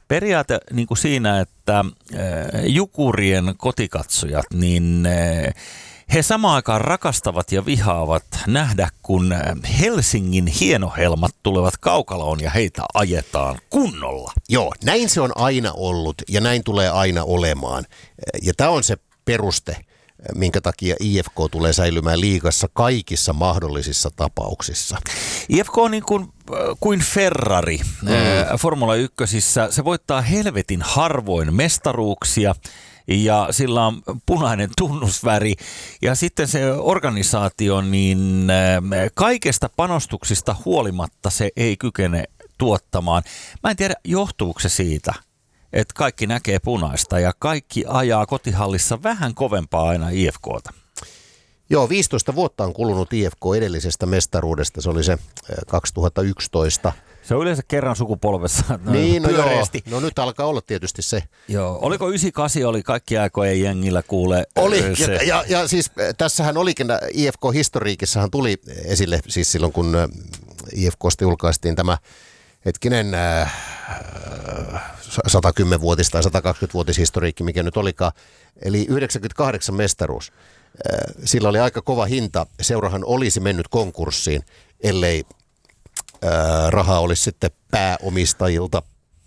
periaate niin kuin siinä, että Jukurien kotikatsojat, niin he samaan aikaan rakastavat ja vihaavat nähdä, kun Helsingin hienohelmat tulevat kaukaloon ja heitä ajetaan kunnolla. Joo, näin se on aina ollut ja näin tulee aina olemaan. Ja tämä on se peruste, minkä takia IFK tulee säilymään liigassa kaikissa mahdollisissa tapauksissa. IFK on niin kuin Ferrari Formula 1:ssä. Se voittaa helvetin harvoin mestaruuksia ja sillä on punainen tunnusväri. Ja sitten se organisaatio, niin kaikesta panostuksista huolimatta se ei kykene tuottamaan. Mä en tiedä, johtuuko se siitä, että kaikki näkee punaista ja kaikki ajaa kotihallissa vähän kovempaa aina IFK:ta. Joo, 15 vuotta on kulunut IFK edellisestä mestaruudesta. Se oli se 2011. Se on yleensä kerran sukupolvessa. Niin, no joo. No nyt alkaa olla tietysti se. Joo, oliko 98 oli kaikki aikojen jengillä kuule? Oli, ja siis tässähän olikin, IFK-historiikissahan tuli esille, siis silloin kun IFK:sta julkaistiin tämä 110-vuotis tai 120-vuotishistoriikki, mikä nyt olikaan, eli 98 mestaruus. Sillä oli aika kova hinta. Seurahan olisi mennyt konkurssiin, ellei rahaa olisi sitten pääomistajilta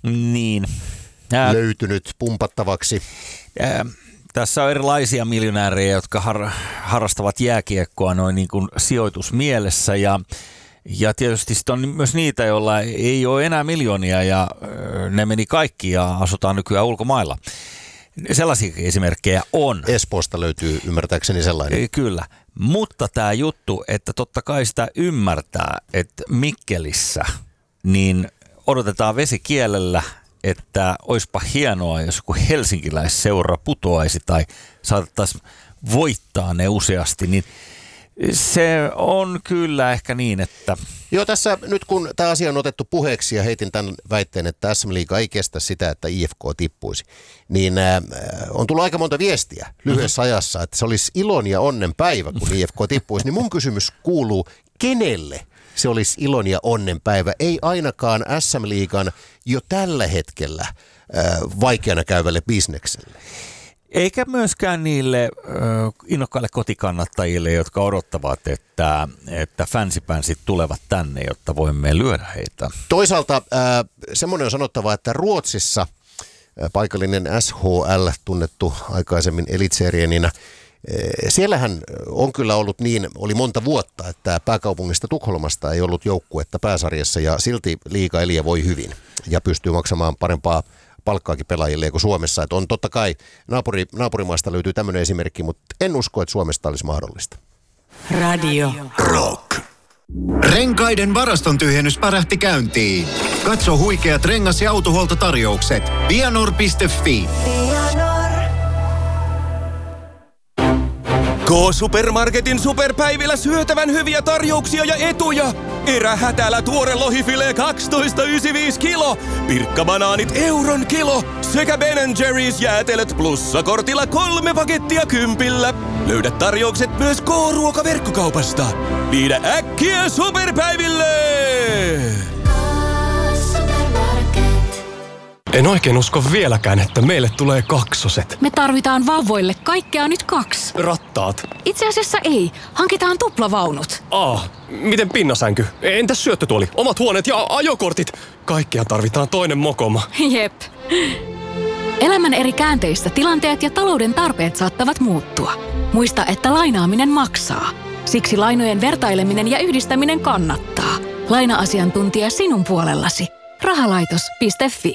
löytynyt pumpattavaksi. Tässä on erilaisia miljonäärejä, jotka harrastavat jääkiekkoa noin niin kuin sijoitusmielessä ja tietysti sitten on myös niitä, joilla ei ole enää miljoonia ja ne meni kaikki ja asutaan nykyään ulkomailla. Sellaisia esimerkkejä on. Espoosta löytyy ymmärtääkseni sellainen. Kyllä, mutta tämä juttu, että totta kai sitä ymmärtää, että Mikkelissä niin odotetaan vesikielellä, että olisipa hienoa, jos joku helsinkiläisseura putoaisi tai saatettaisiin voittaa ne useasti, niin se on kyllä ehkä niin, että... Joo, tässä nyt kun tämä asia on otettu puheeksi ja heitin tämän väitteen, että SM-liiga ei kestä sitä, että IFK tippuisi, niin on tullut aika monta viestiä lyhyessä ajassa, että se olisi ilon ja onnen päivä, kun IFK tippuisi. Niin mun kysymys kuuluu, kenelle se olisi ilon ja onnen päivä? Ei ainakaan SM-liigan jo tällä hetkellä vaikeana käyvälle bisnekselle. Eikä myöskään niille innokkaille kotikannattajille, jotka odottavat, että fansipänsit tulevat tänne, jotta voimme lyödä heitä. Toisaalta semmoinen on sanottava, että Ruotsissa paikallinen SHL, tunnettu aikaisemmin Elitserienina, siellähän on kyllä ollut niin, oli monta vuotta, että pääkaupungista Tukholmasta ei ollut joukkuetta pääsarjassa ja silti liiga eli ja voi hyvin ja pystyy maksamaan parempaa palkkaakin pelaajille kuin Suomessa. Että on totta kai, naapurimaasta löytyy tämmöinen esimerkki, mutta en usko, että Suomesta olisi mahdollista. Radio Rock. Renkaiden varaston tyhjennys pärähti käyntiin. Katso huikeat rengas- ja autohuoltotarjoukset. Vianor.fi. K-Supermarketin superpäivillä syötävän hyviä tarjouksia ja etuja. Erähätälä tuore lohifilee 12,95 kilo. Pirkkabanaanit euron kilo. Sekä Ben & Jerry's jäätelöt plussakortilla 3 pakettia 10. Löydät tarjoukset myös K-ruokaverkkokaupasta. Viidä äkkiä superpäiville! En oikein usko vieläkään, että meille tulee kaksoset. Me tarvitaan vauvoille kaikkea nyt 2. Rattaat. Itse asiassa ei. Hankitaan tuplavaunut. Miten pinnasänky? Entäs syöttötuoli? Omat huoneet ja ajokortit? Kaikkea tarvitaan toinen mokoma. Jep. Elämän eri käänteissä tilanteet ja talouden tarpeet saattavat muuttua. Muista, että lainaaminen maksaa. Siksi lainojen vertaileminen ja yhdistäminen kannattaa. Laina-asiantuntija sinun puolellasi. Rahalaitos.fi.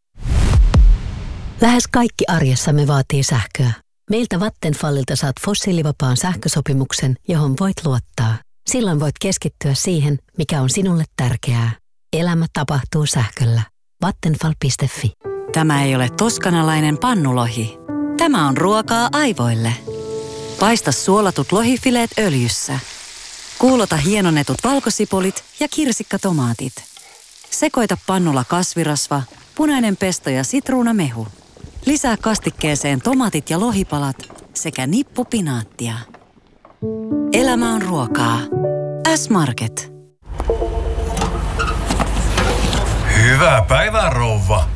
Lähes kaikki arjessamme vaatii sähköä. Meiltä Vattenfallilta saat fossiilivapaan sähkösopimuksen, johon voit luottaa. Silloin voit keskittyä siihen, mikä on sinulle tärkeää. Elämä tapahtuu sähköllä. Vattenfall.fi. Tämä ei ole toskanalainen pannulohi. Tämä on ruokaa aivoille. Paista suolatut lohifileet öljyssä. Kuulota hienonnetut valkosipulit ja kirsikkatomaatit. Sekoita pannulla kasvirasva, punainen pesto ja sitruunamehu. Lisää kastikkeeseen tomaatit ja lohipalat sekä nippu pinaattia. Elämä on ruokaa. S-Market. Hyvää päivää, rouva.